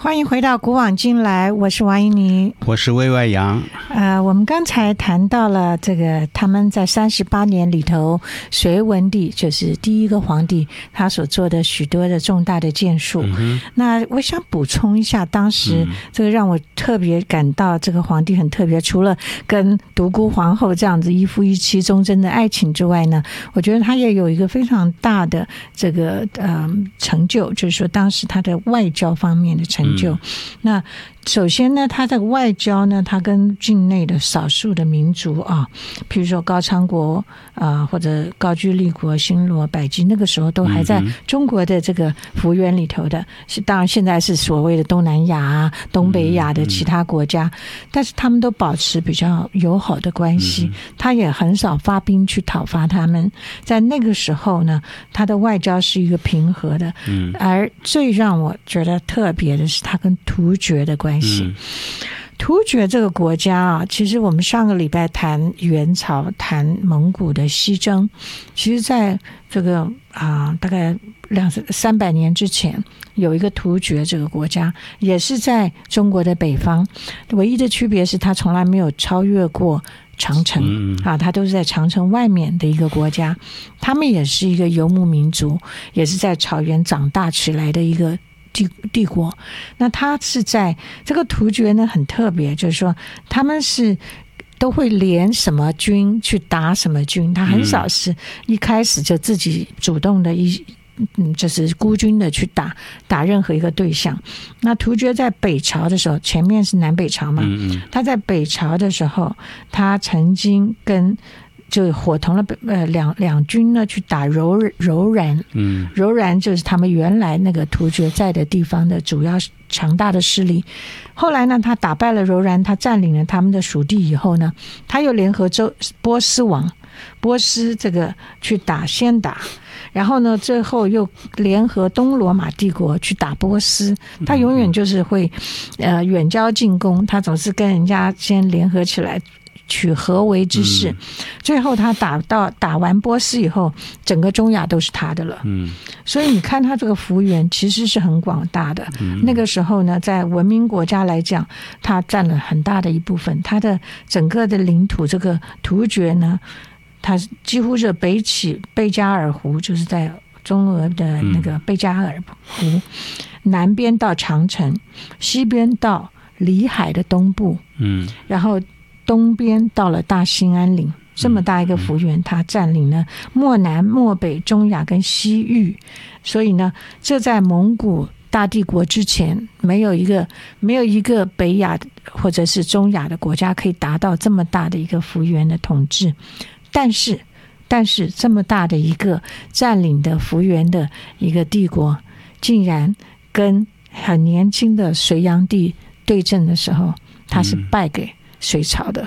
欢迎回到古往今来，我是王怡妮， 我是魏外阳。 我们刚才谈到了这个他们在38年里头，隋文帝就是第一个皇帝，他所做的许多的重大的建树。那我想补充一下，当时这个让我特别感到这个皇帝很特别，除了跟独孤皇后这样子一夫一妻忠贞的爱情之外呢，我觉得他也有一个非常大的这个成就，就是说当时他的外交方面的成就。那首先呢，他的外交呢，他跟境内的少数的民族啊，譬如说高昌国或者高句丽国、新罗、百济，那个时候都还在中国的这个幅员里头的，是当然现在是所谓的东南亚啊、东北亚的其他国家，但是他们都保持比较友好的关系，他也很少发兵去讨伐他们。在那个时候呢，他的外交是一个平和的，而最让我觉得特别的是他跟突厥的关系。突厥这个国家啊，其实我们上个礼拜谈元朝、谈蒙古的西征，其实在这个大概200-300年之前，有一个突厥这个国家，也是在中国的北方，唯一的区别是它从来没有超越过长城它都是在长城外面的一个国家，他们也是一个游牧民族，也是在草原长大起来的一个帝国。那他是在这个突厥呢很特别，就是说他们是都会联什么军去打什么军，他很少是一开始就自己主动的就是孤军的去打任何一个对象。那突厥在北朝的时候，前面是南北朝嘛，他在北朝的时候，他曾经就伙同了两军呢去打柔然，柔然就是他们原来那个突厥在的地方的主要强大的势力。后来呢，他打败了柔然，他占领了他们的属地以后呢，他又联合波斯王波斯这个去先打，然后呢，最后又联合东罗马帝国去打波斯。他永远就是会远交近攻，他总是跟人家先联合起来取合围之势，最后他打完波斯以后，整个中亚都是他的了。所以你看他这个幅员其实是很广大的。那个时候呢，在文明国家来讲，他占了很大的一部分。他的整个的领土，这个突厥呢，它几乎是北起贝加尔湖，就是在中俄的那个贝加尔湖，南边到长城，西边到里海的东部，然后东边到了大兴安岭，这么大一个幅员，它占领了漠南、漠北、中亚跟西域。所以呢，这在蒙古大帝国之前，没有一个北亚或者是中亚的国家可以达到这么大的一个幅员的统治。但是这么大的一个占领的幅员的一个帝国，竟然跟很年轻的隋炀帝对阵的时候，他是败给隋朝的。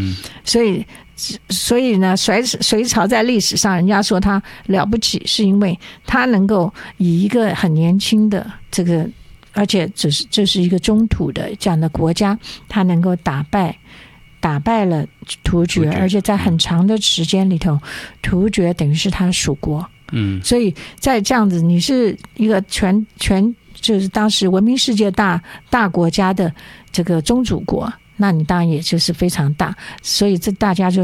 所以呢，隋朝在历史上人家说他了不起，是因为他能够以一个很年轻的这个，而且这是一个中土的这样的国家，他能够打败了突厥，而且在很长的时间里头，突厥等于是他属国。所以在这样子，你是一个全就是当时闻名世界大国家的这个宗主国，那你当然也就是非常大，所以这大家就